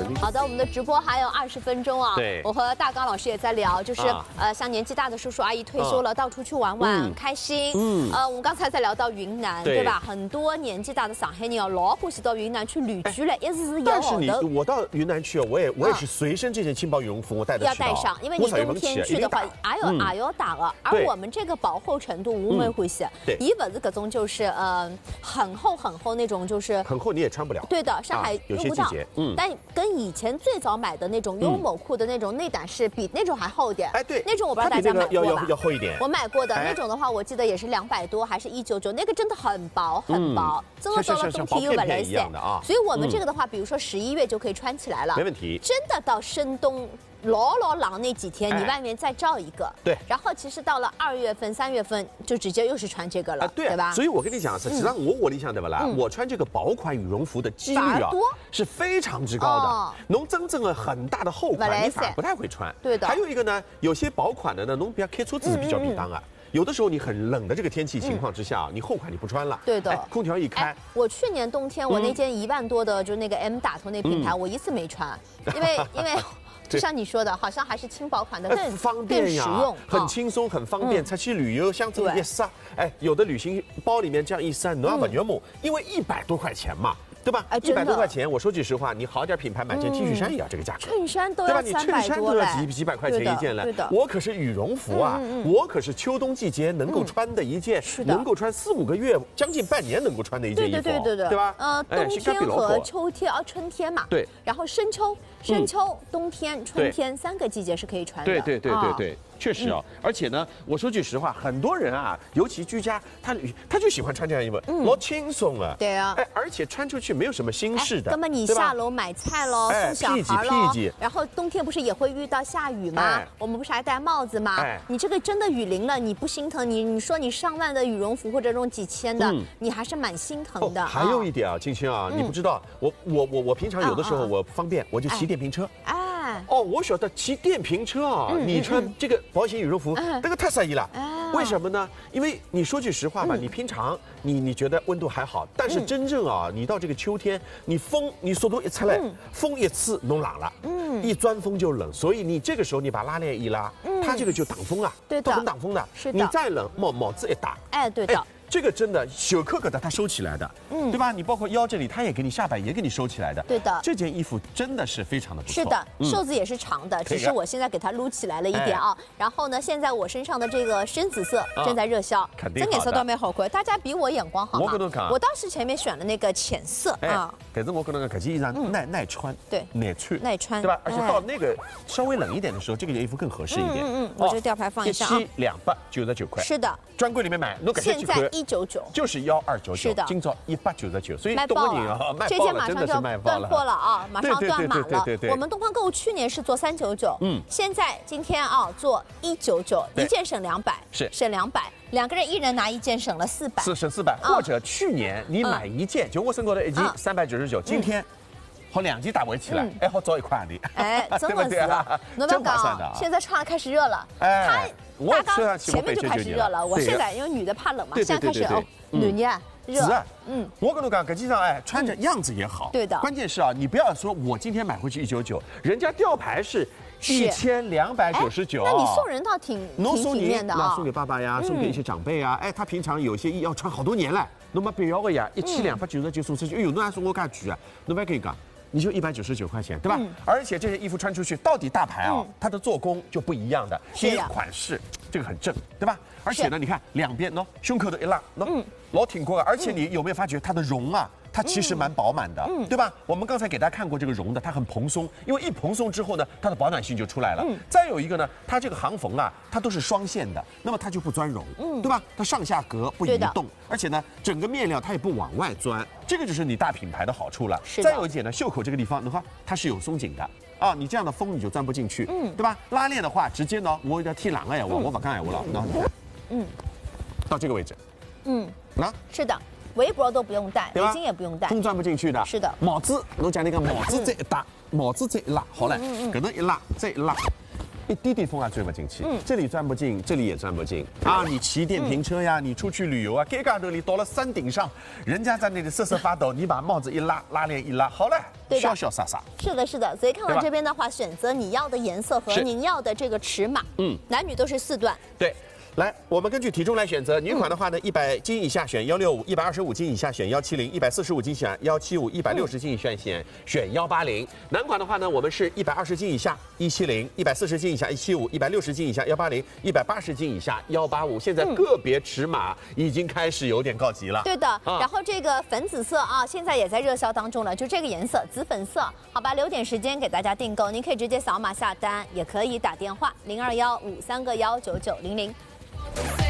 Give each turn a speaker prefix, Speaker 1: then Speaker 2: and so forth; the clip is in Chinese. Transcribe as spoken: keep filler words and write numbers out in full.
Speaker 1: 问题。
Speaker 2: 好的，我们的直播还有二十分钟啊。
Speaker 1: 对，
Speaker 2: 我和大刚老师也在聊，就是、啊、呃，像年纪大的叔叔阿姨退休了，啊、到处去玩玩，嗯、开心。嗯，呃，我们刚才在聊到云南， 对, 对吧？很多年纪大的上海人哦，老欢喜到云南去旅居了，一日一夜。
Speaker 1: 但是你我到云南去，我也我也是随身这件轻薄羽绒服，我带的
Speaker 2: 要带上，因为你冬天去的话，还有还要打的。而我们这个薄厚程度，我们欢喜。对，伊不是各种就是呃很厚很厚那种，就是
Speaker 1: 很厚你也穿不了。
Speaker 2: 对的，上海
Speaker 1: 有些季节，
Speaker 2: 嗯，但跟以前最早买的那种优某库的那种内胆是比那种还厚一点。
Speaker 1: 哎，对，
Speaker 2: 那种我不知道大家买过吧？
Speaker 1: 要要厚一点。
Speaker 2: 我买过的那种的话，我记得也是两百多，还是一九九，那个真的很薄很薄，真的到了冬天又本来些
Speaker 1: 啊。
Speaker 2: 所以我们这个的话，比如说十一月就可以穿起来了，
Speaker 1: 没问题。
Speaker 2: 真的到深冬。老老冷那几天，你外面再罩一个，
Speaker 1: 对，
Speaker 2: 然后其实到了二月份、三月份就直接又是穿这个了，对吧？
Speaker 1: 所以我跟你讲，实际上我我理想对吧啦？我穿这个薄款羽绒服的几率啊是非常之高的。侬真正的很大的厚款，你反而不太会穿。
Speaker 2: 对的。
Speaker 1: 还有一个呢，有些薄款的呢，侬比较开车子是比较便当啊。有的时候你很冷的这个天气情况之下，你厚款你不穿了，
Speaker 2: 对的，
Speaker 1: 空调一开。
Speaker 2: 我去年冬天我那件一万多的，就是那个 M 打头那品牌，我一次没穿，因为因为。就像你说的，好像还是轻薄款的更
Speaker 1: 方便呀，
Speaker 2: 更实用，
Speaker 1: 很轻松，很方便。出去旅游像这么一塞，哎，有的旅行包里面这样一塞，侬也不肉麻，因为一百多块钱嘛，对吧？一百多块钱，我说句实话，你好点品牌买件 T 恤衫也要这个价格，
Speaker 2: 衬衫都要三百多，
Speaker 1: 对吧？你衬衫都要几几百块钱一件了。我可是羽绒服啊，我可是秋冬季节能够穿的一件，能够穿四五个月，将近半年能够穿的一件衣服，
Speaker 2: 对对对对
Speaker 1: 对吧？
Speaker 2: 呃，冬天和秋天啊，春天嘛，
Speaker 1: 对，
Speaker 2: 然后深秋。深秋、冬天、春天三个季节是可以穿的。
Speaker 1: 对对对对对，确实啊。而且呢，我说句实话，很多人啊，尤其居家，他他就喜欢穿这样衣服，老轻松啊。
Speaker 2: 对啊。
Speaker 1: 哎，而且穿出去没有什么心事的。
Speaker 2: 那么你下楼买菜喽，送小孩喽，然后冬天不是也会遇到下雨吗？我们不是还戴帽子吗？你这个真的雨淋了，你不心疼？你你说你上万的羽绒服或者这种几千的，你还是蛮心疼的。
Speaker 1: 还有一点啊，青青啊，你不知道，我我我我平常有的时候我方便，我就骑电瓶车。哎，哦，我晓得骑电瓶车啊，你穿这个薄型羽绒服，那个太适宜了。为什么呢？因为你说句实话吧，你平常你你觉得温度还好，但是真正啊，你到这个秋天，你风你速度一出来，风一刺弄冷了，嗯，一钻风就冷，所以你这个时候你把拉链一拉，它这个就挡风啊，
Speaker 2: 对的，
Speaker 1: 都很挡风的。
Speaker 2: 是的，
Speaker 1: 你再冷帽帽子一打，
Speaker 2: 哎，对的。
Speaker 1: 这个真的袖扣给它它收起来的，嗯，对吧？你包括腰这里，它也给你下摆也给你收起来的，
Speaker 2: 对的。
Speaker 1: 这件衣服真的是非常的不错。
Speaker 2: 是的，袖子也是长的，只是我现在给它撸起来了一点啊。然后呢，现在我身上的这个深紫色正在热销，
Speaker 1: 肯定
Speaker 2: 真颜色都没好看，大家比我眼光好嘛。
Speaker 1: 我跟侬讲，
Speaker 2: 我当时前面选了那个浅色啊，
Speaker 1: 但是我跟侬讲，搿件衣裳耐耐穿，
Speaker 2: 对，
Speaker 1: 耐穿，
Speaker 2: 耐穿，
Speaker 1: 对吧？而且到那个稍微冷一点的时候，这件衣服更合适一点。
Speaker 2: 嗯嗯，我这吊牌放一下啊，
Speaker 1: 一期两百九十九块，
Speaker 2: 是的，
Speaker 1: 专柜里面买，侬
Speaker 2: 现在一九九，
Speaker 1: 就是。幺二九九，
Speaker 2: 是的，
Speaker 1: 今朝一百九十九，所以
Speaker 2: 卖爆
Speaker 1: 了，
Speaker 2: 这件马上就要断货了啊，马上断码了。
Speaker 1: 对对对，
Speaker 2: 我们东方购物去年是做三九九，嗯，现在今天啊做一九九，一件省两百，
Speaker 1: 是
Speaker 2: 省两百，两个人一人拿一件省了四百，
Speaker 1: 是省四百，或者去年你买一件，就我身高的一件三百九十九，今天。好两件打围起来，哎，好找一块的，
Speaker 2: 哎，真的是啊，侬不要讲，现在穿开始热了，
Speaker 1: 哎，
Speaker 2: 我刚前面就开始热了，我现在因为女的怕冷嘛，现在开始哦，暖热热，
Speaker 1: 是啊，嗯，我跟侬讲，搿件裳哎，穿着样子也好，
Speaker 2: 对的，
Speaker 1: 关键是啊，你不要说我今天买回去一九九，人家吊牌是一千两百九十九，
Speaker 2: 那你送人倒挺挺体面的啊，
Speaker 1: 送给爸爸呀，送给一些长辈啊，哎，他平常有些要穿好多年了，侬没必要的呀，一千两百九十九送出去，哎呦，侬还说我介贵啊，侬不要跟伊讲。你就一百九十九块钱，对吧？嗯、而且这件衣服穿出去，到底大牌啊，嗯、它的做工就不一样的。第一款式，这个很正，对吧？而且呢，你看两边喏，胸口的一拉，喏，老挺过的。而且你有没有发觉它的绒啊？它其实蛮饱满的，嗯、对吧？我们刚才给大家看过这个绒的，它很蓬松，因为一蓬松之后呢，它的保暖性就出来了。嗯、再有一个呢，它这个行缝啊，它都是双线的，那么它就不钻绒，嗯、对吧？它上下格不移动，而且呢，整个面料它也不往外钻，这个就是你大品牌的好处了。再有一点呢，袖口这个地方的话，它是有松紧的。啊，你这样的风你就钻不进去，嗯，对吧？拉链的话，直接呢，我要剃狼哎，我我不干哎，我了，那嗯，到这个位置，嗯，啊，
Speaker 2: 是的。围脖都不用戴，围巾也不用戴，
Speaker 1: 风钻不进去的。
Speaker 2: 是的，
Speaker 1: 帽子，侬讲那个帽子再一搭，帽子再一拉，好嘞，搿能一拉再一拉，一滴滴风也钻不进去。嗯，这里钻不进，这里也钻不进。啊，你骑电瓶车呀，你出去旅游啊，盖盖头里到了山顶上，人家在那里瑟瑟发抖，你把帽子一拉，拉链一拉，好嘞。
Speaker 2: 对的，
Speaker 1: 潇潇洒洒。
Speaker 2: 是的，是的。所以看到这边的话，选择你要的颜色和您要的这个尺码，嗯，男女都是四段。
Speaker 1: 对。 来，我们根据体重来选择。女款的话呢，一百斤以下选幺六五，一百二十五斤以下选幺七零，一百四十五斤选幺七五，一百六十斤以上选选幺八零。男款的话呢，我们是一百二十斤以下一七零，一百四十斤以下一七五，一百六十斤以下幺八零，一百八十斤以下幺八五。现在个别尺码已经开始有点告急了。
Speaker 2: 对的，啊、然后这个粉紫色啊，现在也在热销当中了，就这个颜色紫粉色，好吧，留点时间给大家订购，您可以直接扫码下单，也可以打电话零二幺五三个幺九九零零。